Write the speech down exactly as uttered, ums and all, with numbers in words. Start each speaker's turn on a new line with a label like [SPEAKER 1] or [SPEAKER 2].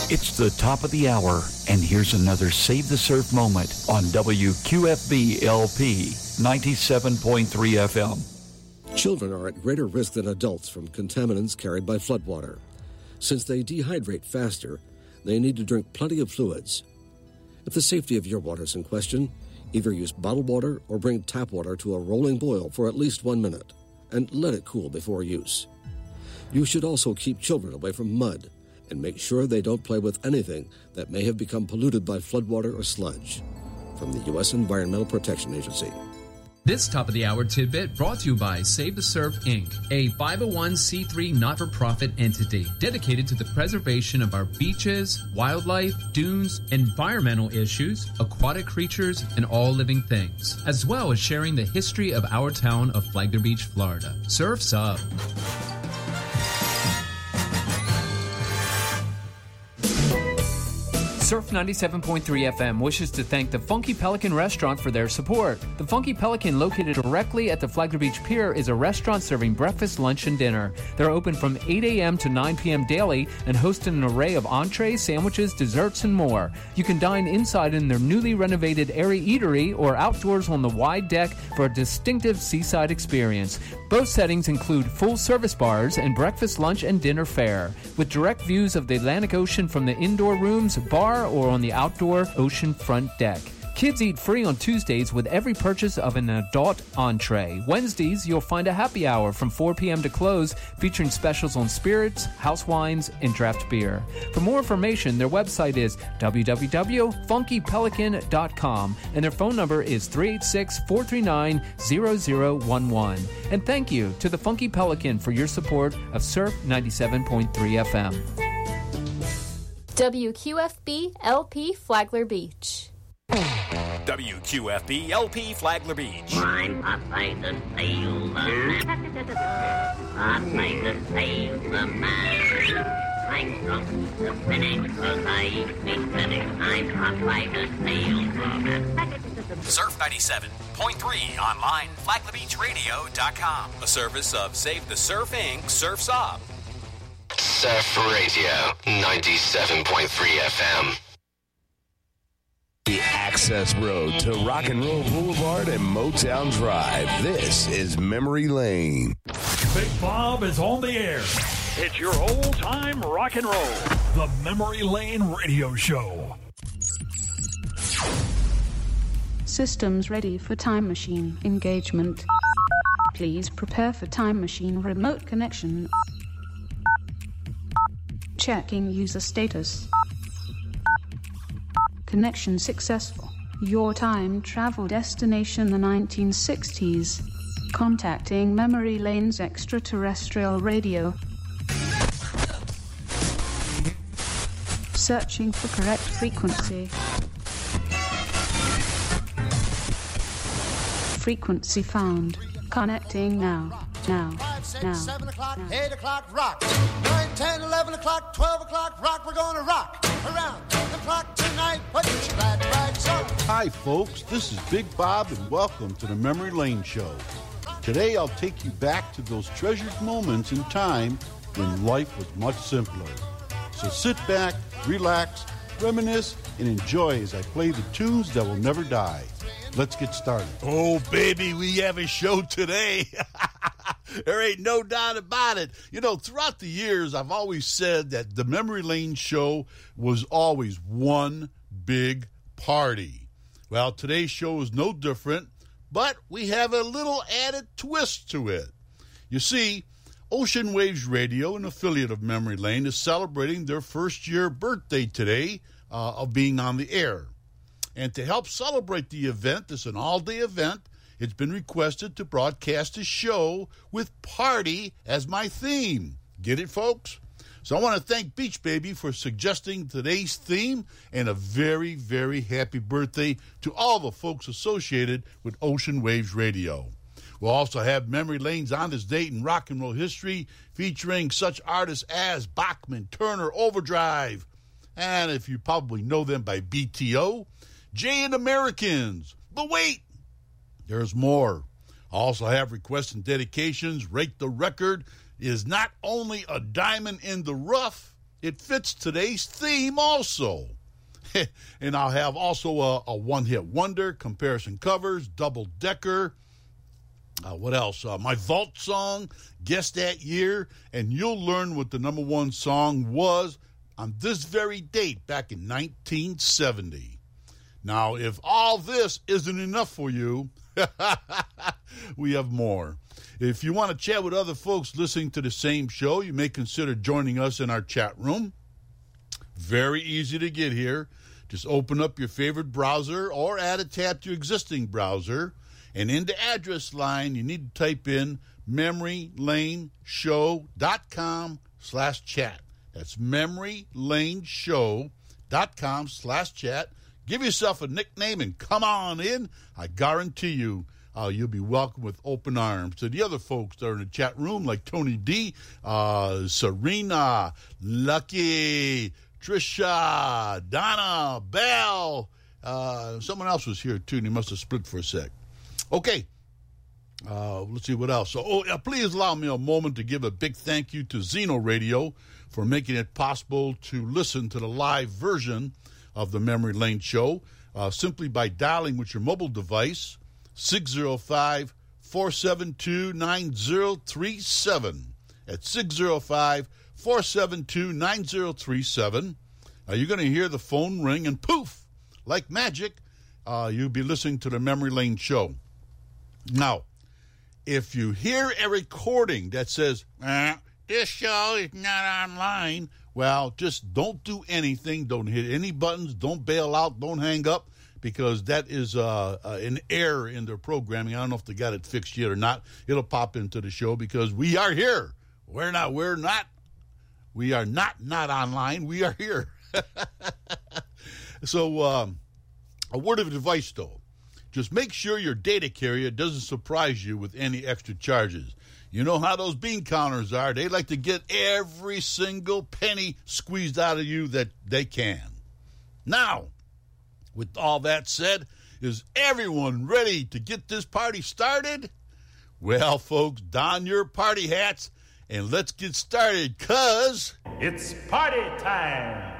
[SPEAKER 1] It's the top of the hour, and here's another Save the Surf moment on W Q F B L P ninety-seven point three F M.
[SPEAKER 2] Children are at greater risk than adults from contaminants carried by floodwater. Since they dehydrate faster, they need to drink plenty of fluids. If the safety of your water is in question, either use bottled water or bring tap water to a rolling boil for at least one minute, and let it cool before use. You should also keep children away from mud, and make sure they don't play with anything that may have become polluted by floodwater or sludge. From the U S Environmental Protection Agency.
[SPEAKER 3] This top-of-the-hour tidbit brought to you by Save the Surf, Incorporated, a five oh one c three not-for-profit entity dedicated to the preservation of our beaches, wildlife, dunes, environmental issues, aquatic creatures, and all living things, as well as sharing the history of our town of Flagler Beach, Florida. Surf's up! Surf ninety-seven point three F M wishes to thank the Funky Pelican Restaurant for their support. The Funky Pelican, located directly at the Flagler Beach Pier, is a restaurant serving breakfast, lunch, and dinner. They're open from eight a.m. to nine p.m. daily and host an array of entrees, sandwiches, desserts, and more. You can dine inside in their newly renovated airy eatery or outdoors on the wide deck for a distinctive seaside experience. Both settings include full-service bars and breakfast, lunch, and dinner fare, with direct views of the Atlantic Ocean from the indoor rooms, bar, or on the outdoor ocean front deck. Kids eat free on Tuesdays with every purchase of an adult entree. Wednesdays, you'll find a happy hour from four p.m. to close, featuring specials on spirits, house wines, and draft beer. For more information, their website is w w w dot funky pelican dot com, and their phone number is three eight six, four three nine, zero zero one one. And thank you to the Funky Pelican for your support of Surf ninety-seven point three F M.
[SPEAKER 4] W Q F B L P Flagler Beach.
[SPEAKER 5] W Q F B L P Flagler Beach.
[SPEAKER 6] I'm a fight to sail the man. I fight to sail the man. I'm from the finish because I speak Finnish. I'm a fight to sail the man.
[SPEAKER 5] Surf ninety-seven point three online, flagler beach radio dot com. A service of Save the Surf, Incorporated. Surf's Up.
[SPEAKER 7] Surf Radio ninety-seven point three F M.
[SPEAKER 8] The access road to Rock and Roll Boulevard and Motown Drive. This is Memory Lane.
[SPEAKER 9] Big Bob is on the air. It's your old-time rock and roll. The Memory Lane Radio Show.
[SPEAKER 10] Systems ready for time machine engagement. Please prepare for time machine remote connection. Checking user status. Connection successful. Your time travel destination the nineteen sixties. Contacting Memory Lane's extraterrestrial radio. Searching for correct frequency. Frequency found. Connecting now. Now,
[SPEAKER 11] five, six,
[SPEAKER 10] now,
[SPEAKER 11] seven o'clock,
[SPEAKER 10] now.
[SPEAKER 11] eight o'clock, rock. nine, ten, eleven o'clock, twelve o'clock, rock. We're gonna rock around ten o'clock tonight. Put your glad rags on.
[SPEAKER 12] Hi, folks. This is Big Bob, and welcome to the Memory Lane Show. Today, I'll take you back to those treasured moments in time when life was much simpler. So sit back, relax, reminisce, and enjoy as I play the tunes that will never die. Let's get started.
[SPEAKER 13] Oh, baby, we have a show today. There ain't no doubt about it. You know, throughout the years, I've always said that the Memory Lane Show was always one big party. Well, today's show is no different, but we have a little added twist to it. You see, Ocean Waves Radio, an affiliate of Memory Lane, is celebrating their first year birthday today uh, of being on the air. And to help celebrate the event, this is an all-day event, it's been requested to broadcast a show with party as my theme. Get it, folks? So I want to thank Beach Baby for suggesting today's theme, and a very, very happy birthday to all the folks associated with Ocean Waves Radio. We'll also have Memory Lane's On This Date in Rock and Roll History, featuring such artists as Bachman, Turner, Overdrive, and if you probably know them by B T O, Jay and Americans. But wait, there's more. I also have requests and dedications. Rate the Record is not only a diamond in the rough, it fits today's theme also. And I'll have also a, a one-hit wonder, comparison covers, double-decker. Uh, what else? Uh, my vault song, guess that year, and you'll learn what the number one song was on this very date back in nineteen seventy. Now, if all this isn't enough for you, we have more. If you want to chat with other folks listening to the same show, you may consider joining us in our chat room. Very easy to get here. Just open up your favorite browser or add a tab to your existing browser. And in the address line, you need to type in memorylaneshow.com slash chat. That's memorylaneshow.com slash chat. Give yourself a nickname and come on in. I guarantee you, uh, you'll be welcomed with open arms. To the other folks that are in the chat room, like Tony D, uh, Serena, Lucky, Trisha, Donna, Belle. Uh, someone else was here, too, and he must have split for a sec. Okay, uh, let's see what else. So, oh, uh, please allow me a moment to give a big thank you to Zeno Radio for making it possible to listen to the live version of the Memory Lane Show uh, simply by dialing with your mobile device six oh five, four seven two, nine oh three seven. At six oh five, four seven two, nine oh three seven. Uh, you're going to hear the phone ring, and poof, like magic, uh, you'll be listening to the Memory Lane Show. Now, if you hear a recording that says, eh, this show is not online, well, just don't do anything. Don't hit any buttons. Don't bail out. Don't hang up, because that is uh, uh, an error in their programming. I don't know if they got it fixed yet or not. It'll pop into the show because we are here. We're not, we're not, we are not not online. We are here. So, um, a word of advice, though. Just make sure your data carrier doesn't surprise you with any extra charges. You know how those bean counters are. They like to get every single penny squeezed out of you that they can. Now, with all that said, is everyone ready to get this party started? Well, folks, don your party hats and let's get started, 'cause
[SPEAKER 9] it's party time.